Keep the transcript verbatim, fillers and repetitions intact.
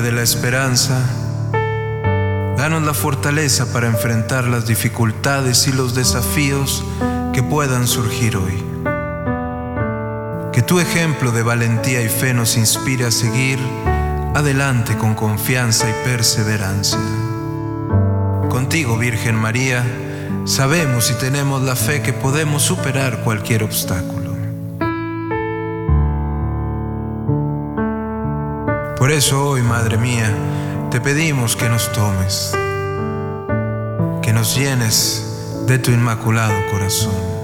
de la esperanza, danos la fortaleza para enfrentar las dificultades y los desafíos que puedan surgir hoy. Que tu ejemplo de valentía y fe nos inspire a seguir adelante con confianza y perseverancia. Contigo, Virgen María, sabemos y tenemos la fe que podemos superar cualquier obstáculo. Por eso hoy, Madre mía, te pedimos que nos tomes, que nos llenes de tu inmaculado corazón.